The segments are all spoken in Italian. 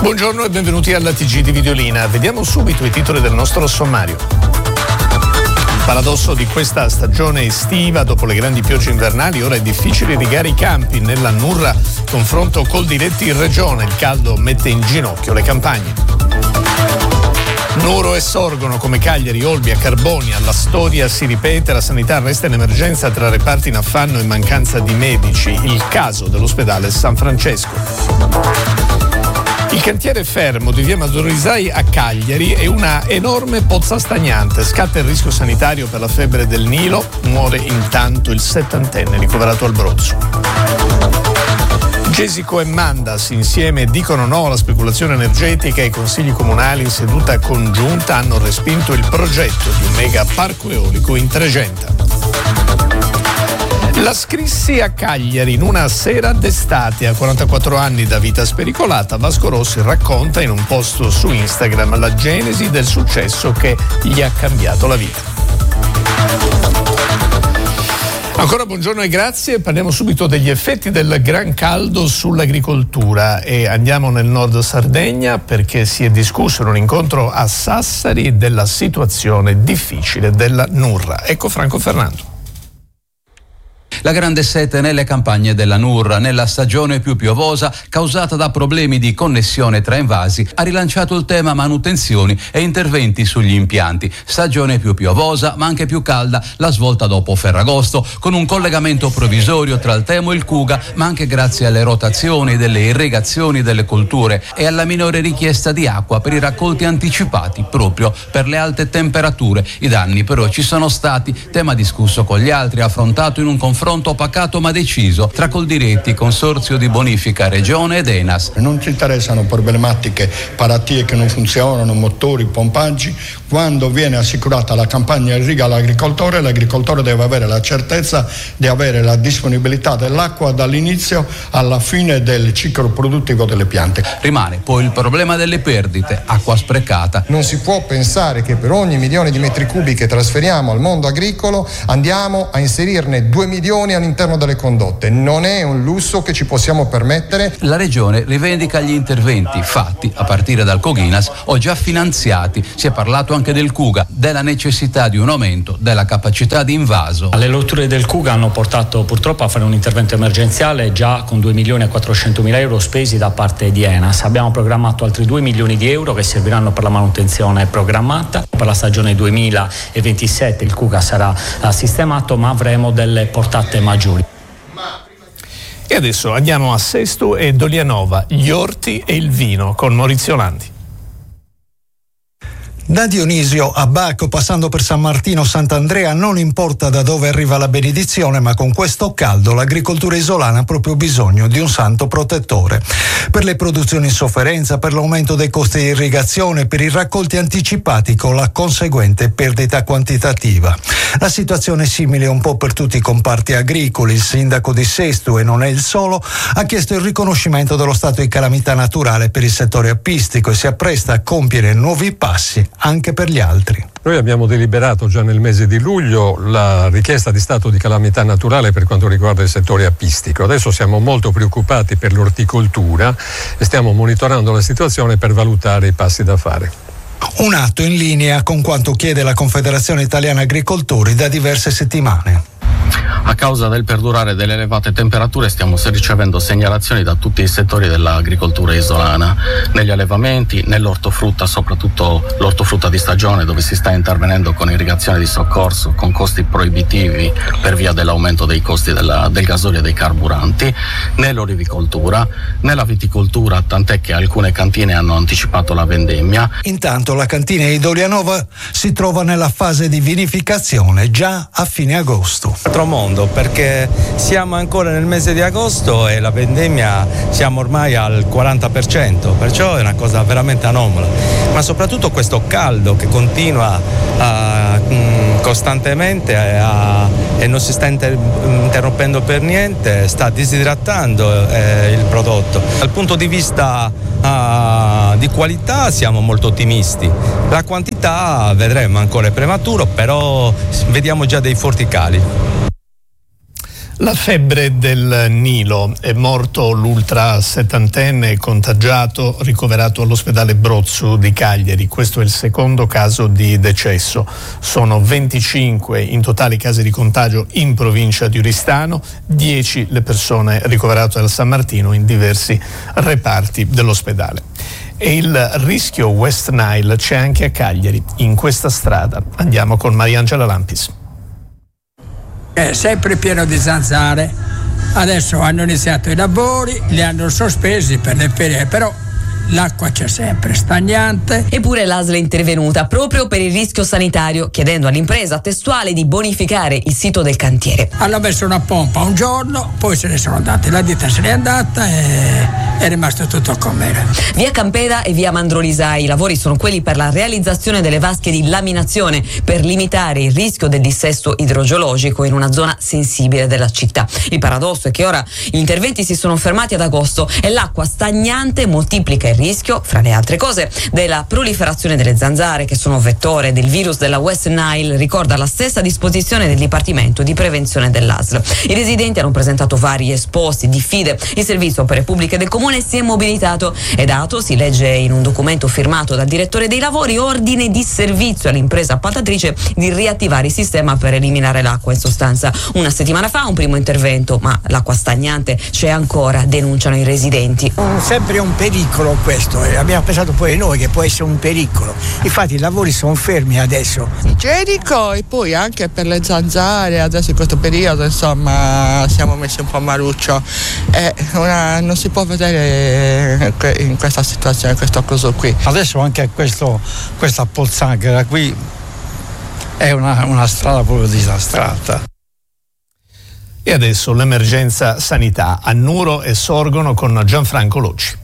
Buongiorno e benvenuti alla TG di Videolina. Vediamo subito i titoli del nostro sommario. Il paradosso di questa stagione estiva, dopo le grandi piogge invernali, ora è difficile irrigare i campi. Nella Nurra, confronto Coldiretti in regione, il caldo mette in ginocchio le campagne. Nuoro e Sorgono come Cagliari, Olbia, Carbonia, la storia si ripete, la sanità resta in emergenza tra reparti in affanno e mancanza di medici, il caso dell'ospedale San Francesco. Il cantiere fermo di via Madurisai a Cagliari è una enorme pozza stagnante, scatta il rischio sanitario per la febbre del Nilo, muore intanto il 70enne ricoverato al Brozzo. Gesico e Mandas insieme dicono no alla speculazione energetica e i consigli comunali in seduta congiunta hanno respinto il progetto di un mega parco eolico in Tregenta. La scrissi a Cagliari in una sera d'estate. A 44 anni da vita spericolata, Vasco Rossi racconta in un post su Instagram la genesi del successo che gli ha cambiato la vita. Ancora buongiorno e grazie. Parliamo subito degli effetti del gran caldo sull'agricoltura e andiamo nel nord Sardegna perché si è discusso in un incontro a Sassari della situazione difficile della Nurra. Ecco Franco Fernando. La grande sete nelle campagne della Nurra, nella stagione più piovosa causata da problemi di connessione tra invasi, ha rilanciato il tema manutenzioni e interventi sugli impianti. Stagione più piovosa ma anche più calda, la svolta dopo Ferragosto, con un collegamento provvisorio tra il Temo e il Cuga, ma anche grazie alle rotazioni delle irrigazioni delle colture e alla minore richiesta di acqua per i raccolti anticipati proprio per le alte temperature. I danni però ci sono stati, tema discusso con gli altri, affrontato in un confronto pacato ma deciso tra Coldiretti, Consorzio di Bonifica Regione ed ENAS. Non ci interessano problematiche, paratie che non funzionano, motori, pompaggi. Quando viene assicurata la campagna irriga all'agricoltore, l'agricoltore deve avere la certezza di avere la disponibilità dell'acqua dall'inizio alla fine del ciclo produttivo delle piante. Rimane poi il problema delle perdite, acqua sprecata. Non si può pensare che per ogni milione di metri cubi che trasferiamo al mondo agricolo andiamo a inserirne 2 milioni all'interno delle condotte. Non è un lusso che ci possiamo permettere. La Regione rivendica gli interventi fatti a partire dal Coghinas o già finanziati. Si è parlato anche del Cuga, della necessità di un aumento della capacità di invaso. Le rotture del Cuga hanno portato purtroppo a fare un intervento emergenziale già con 2.400.000 euro spesi da parte di ENAS. Abbiamo programmato altri 2 milioni di euro che serviranno per la manutenzione programmata. Per la stagione 2027 il Cuga sarà sistemato, ma avremo delle portate maggiori. E adesso andiamo a Sesto e Dolianova, gli orti e il vino con Maurizio Landi. Da Dionisio a Bacco, passando per San Martino, Sant'Andrea, non importa da dove arriva la benedizione, ma con questo caldo l'agricoltura isolana ha proprio bisogno di un santo protettore. Per le produzioni in sofferenza, per l'aumento dei costi di irrigazione, per i raccolti anticipati con la conseguente perdita quantitativa. La situazione è simile un po' per tutti i comparti agricoli. Il sindaco di Sesto, e non è il solo, ha chiesto il riconoscimento dello stato di calamità naturale per il settore appistico e si appresta a compiere nuovi passi anche per gli altri. Noi abbiamo deliberato già nel mese di luglio la richiesta di stato di calamità naturale per quanto riguarda il settore appistico. Adesso siamo molto preoccupati per l'orticoltura e stiamo monitorando la situazione per valutare i passi da fare. Un atto in linea con quanto chiede la Confederazione Italiana Agricoltori da diverse settimane. A causa del perdurare delle elevate temperature stiamo ricevendo segnalazioni da tutti i settori dell'agricoltura isolana, negli allevamenti, nell'ortofrutta, soprattutto l'ortofrutta di stagione, dove si sta intervenendo con irrigazione di soccorso, con costi proibitivi per via dell'aumento dei costi del gasolio e dei carburanti, nell'olivicoltura, nella viticoltura, tant'è che alcune cantine hanno anticipato la vendemmia. Intanto la cantina di Dolianova si trova nella fase di vinificazione già a fine agosto. Altro mondo, perché siamo ancora nel mese di agosto e la vendemmia siamo ormai al 40%, perciò è una cosa veramente anomala, ma soprattutto questo caldo che continua costantemente e non si sta interrompendo per niente, sta disidratando il prodotto. Dal punto di vista di qualità siamo molto ottimisti, la quantità vedremo, ancora è prematuro, però vediamo già dei forti cali. La febbre del Nilo, è morto l'ultra settantenne contagiato, ricoverato all'ospedale Brozzu di Cagliari. Questo è il secondo caso di decesso. Sono 25 in totale i casi di contagio in provincia di Oristano, 10 le persone ricoverate al San Martino in diversi reparti dell'ospedale. E il rischio West Nile c'è anche a Cagliari, in questa strada. Andiamo con Mariangela Lampis. È sempre pieno di zanzare. Adesso hanno iniziato i lavori, li hanno sospesi per le ferie, però l'acqua c'è sempre, stagnante. Eppure l'ASL è intervenuta proprio per il rischio sanitario, chiedendo all'impresa testuale di bonificare il sito del cantiere. Hanno messo una pompa un giorno, poi se ne sono andati, la ditta se n'è andata e è rimasto tutto com'era. Via Campeda e via Mandrolisai, i lavori sono quelli per la realizzazione delle vasche di laminazione per limitare il rischio del dissesto idrogeologico in una zona sensibile della città. Il paradosso è che ora gli interventi si sono fermati ad agosto e l'acqua stagnante moltiplica il rischio, fra le altre cose, della proliferazione delle zanzare, che sono vettore del virus della West Nile, ricorda la stessa disposizione del Dipartimento di Prevenzione dell'ASL. I residenti hanno presentato vari esposti, diffide. Il servizio opere pubbliche del comune si è mobilitato e dato, si legge in un documento firmato dal direttore dei lavori, ordine di servizio all'impresa appaltatrice di riattivare il sistema per eliminare l'acqua. In sostanza, una settimana fa un primo intervento, ma l'acqua stagnante c'è ancora, denunciano i residenti. Sempre un pericolo questo, abbiamo pensato poi noi che può essere un pericolo. Infatti i lavori sono fermi adesso. Igienico e poi anche per le zanzare, adesso in questo periodo insomma siamo messi un po' a maruccio e non si può vedere in questa situazione, questo coso qui. Adesso anche questa pozzanghera qui è una strada proprio disastrata. E adesso l'emergenza sanità a Nuoro e Sorgono con Gianfranco Locci.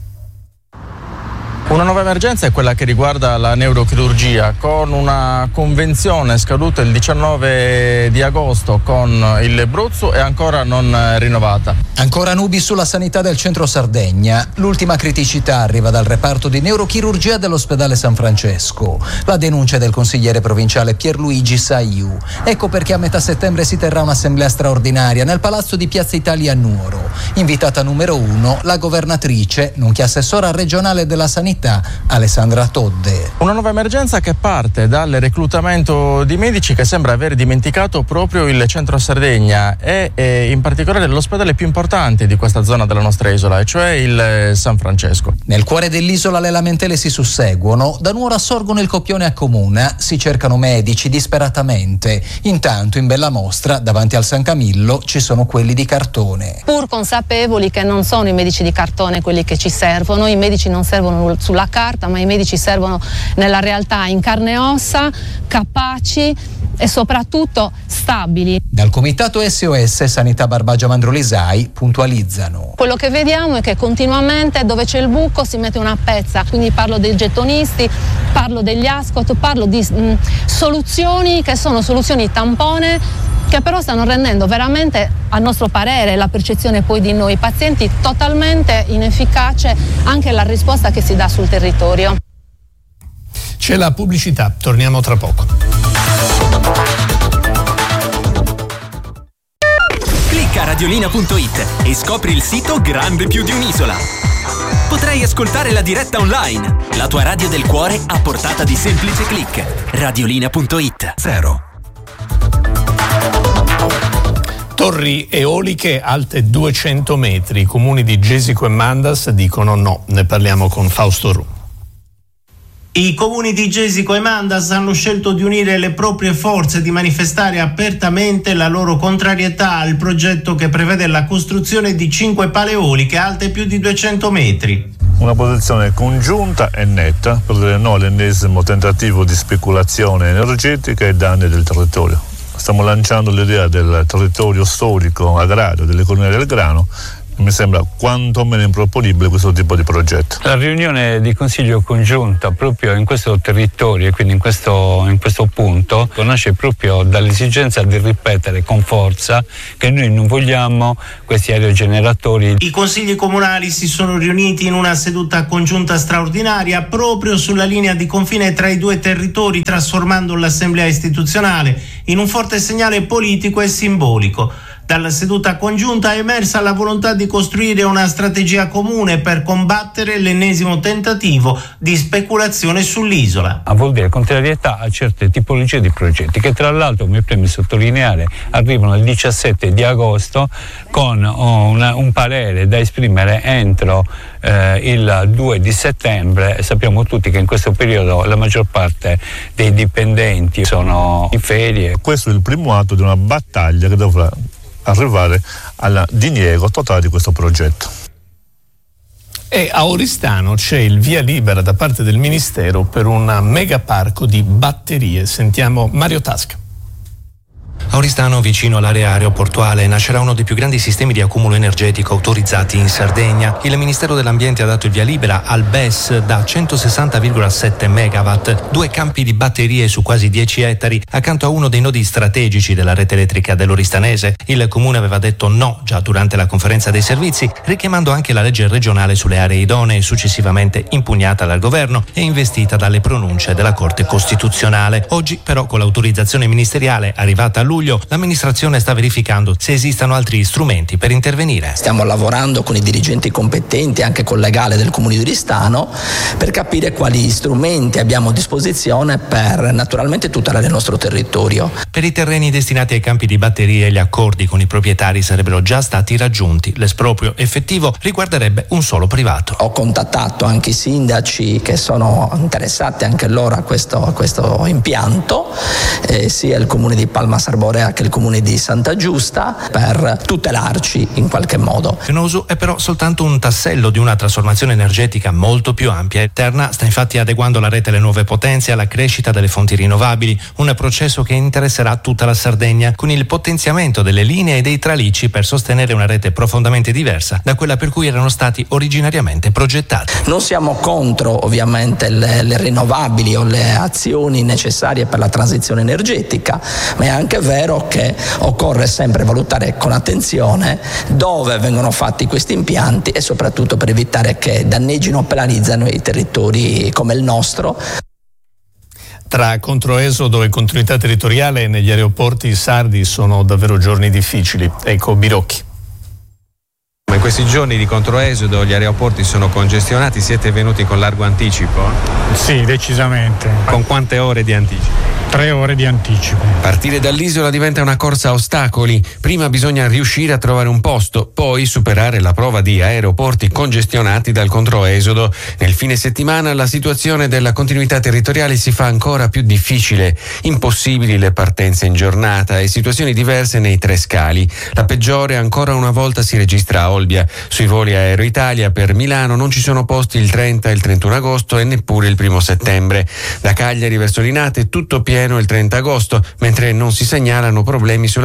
Una nuova emergenza è quella che riguarda la neurochirurgia, con una convenzione scaduta il 19 di agosto con il Brozzu e ancora non rinnovata. Ancora nubi sulla sanità del centro Sardegna. L'ultima criticità arriva dal reparto di neurochirurgia dell'ospedale San Francesco. La denuncia del consigliere provinciale Pierluigi Saiu. Ecco perché a metà settembre si terrà un'assemblea straordinaria nel palazzo di Piazza Italia a Nuoro. Invitata numero 1, la governatrice, nonché assessora regionale della sanità, Alessandra Todde. Una nuova emergenza che parte dal reclutamento di medici che sembra aver dimenticato proprio il centro Sardegna e in particolare l'ospedale più importante di questa zona della nostra isola, e cioè il San Francesco. Nel cuore dell'isola le lamentele si susseguono. Da Nuoro a Sorgono il copione accomuna, si cercano medici disperatamente. Intanto in bella mostra davanti al San Camillo ci sono quelli di cartone. Pur consapevoli che non sono i medici di cartone quelli che ci servono, i medici non servono sulla carta, ma i medici servono nella realtà, in carne e ossa, capaci e soprattutto stabili. Dal comitato SOS Sanità Barbagia Mandrolisai puntualizzano. Quello che vediamo è che continuamente dove c'è il buco si mette una pezza, quindi parlo dei gettonisti, parlo degli ascot, parlo di soluzioni che sono soluzioni tampone, che però stanno rendendo veramente, a nostro parere, la percezione poi di noi pazienti totalmente inefficace anche la risposta che si dà sul territorio. C'è la pubblicità, torniamo tra poco. Clicca radiolina.it e scopri il sito grande più di un'isola. Potrai ascoltare la diretta online, la tua radio del cuore a portata di semplice click. Radiolina.it. 0. Torri eoliche alte 200 metri. I comuni di Gesico e Mandas dicono no. Ne parliamo con Fausto Ru. I comuni di Gesico e Mandas hanno scelto di unire le proprie forze e di manifestare apertamente la loro contrarietà al progetto che prevede la costruzione di 5 pale eoliche alte più di 200 metri. Una posizione congiunta e netta per dire no all'ennesimo tentativo di speculazione energetica ai danni del territorio. Stiamo lanciando l'idea del territorio storico agrario, dell'economia del grano. Mi sembra quantomeno improponibile questo tipo di progetto. La riunione di consiglio congiunta proprio in questo territorio e quindi in questo punto nasce proprio dall'esigenza di ripetere con forza che noi non vogliamo questi aerogeneratori. I consigli comunali si sono riuniti in una seduta congiunta straordinaria proprio sulla linea di confine tra i due territori, trasformando l'assemblea istituzionale in un forte segnale politico e simbolico. Dalla seduta congiunta è emersa la volontà di costruire una strategia comune per combattere l'ennesimo tentativo di speculazione sull'isola. Vuol dire contrarietà a certe tipologie di progetti che tra l'altro, mi preme sottolineare, arrivano il 17 di agosto con un parere da esprimere entro il 2 di settembre. Sappiamo tutti che in questo periodo la maggior parte dei dipendenti sono in ferie. Questo è il primo atto di una battaglia che dovrà arrivare alla diniego totale di questo progetto. E a Oristano c'è il via libera da parte del Ministero per un megaparco di batterie. Sentiamo Mario Tasca. A Oristano, vicino all'area aeroportuale, nascerà uno dei più grandi sistemi di accumulo energetico autorizzati in Sardegna. Il Ministero dell'Ambiente ha dato il via libera al BES da 160,7 megawatt, 2 campi di batterie su quasi 10 ettari, accanto a uno dei nodi strategici della rete elettrica dell'Oristanese. Il Comune aveva detto no già durante la conferenza dei servizi, richiamando anche la legge regionale sulle aree idonee, successivamente impugnata dal governo e investita dalle pronunce della Corte Costituzionale. Oggi, però, con l'autorizzazione ministeriale arrivata a luglio, l'amministrazione sta verificando se esistano altri strumenti per intervenire. Stiamo lavorando con i dirigenti competenti, anche col legale del Comune di Oristano, per capire quali strumenti abbiamo a disposizione per naturalmente tutelare il nostro territorio. Per i terreni destinati ai campi di batterie gli accordi con i proprietari sarebbero già stati raggiunti. L'esproprio effettivo riguarderebbe un solo privato. Ho contattato anche i sindaci che sono interessati anche loro a questo impianto, sia il Comune di Palma Sarborea che il Comune di Santa Giusta, per tutelarci in qualche modo. Penoso è però soltanto un tassello di una trasformazione energetica molto più ampia. Terna sta infatti adeguando la rete alle nuove potenze e alla crescita delle fonti rinnovabili, un processo che interesserà tutta la Sardegna, con il potenziamento delle linee e dei tralicci per sostenere una rete profondamente diversa da quella per cui erano stati originariamente progettati. Non siamo contro ovviamente le rinnovabili o le azioni necessarie per la transizione energetica, ma è anche vero che occorre sempre valutare con attenzione dove vengono fatti questi impianti e soprattutto per evitare che danneggino o penalizzano i territori come il nostro. Tra controesodo e continuità territoriale negli aeroporti sardi sono davvero giorni difficili. Ecco Birocchi. In questi giorni di controesodo gli aeroporti sono congestionati, siete venuti con largo anticipo? Sì, decisamente. Con quante ore di anticipo? 3 ore di anticipo. Partire dall'isola diventa una corsa a ostacoli. Prima bisogna riuscire a trovare un posto, poi superare la prova di aeroporti congestionati dal controesodo. Nel fine settimana la situazione della continuità territoriale si fa ancora più difficile. Impossibili le partenze in giornata e situazioni diverse nei 3 scali. La peggiore ancora una volta si registra a Olbia. Sui voli Aero Italia per Milano non ci sono posti il 30 e il 31 agosto e neppure il 1 settembre. Da Cagliari verso Linate tutto pieno il 30 agosto, mentre non si segnalano problemi sulla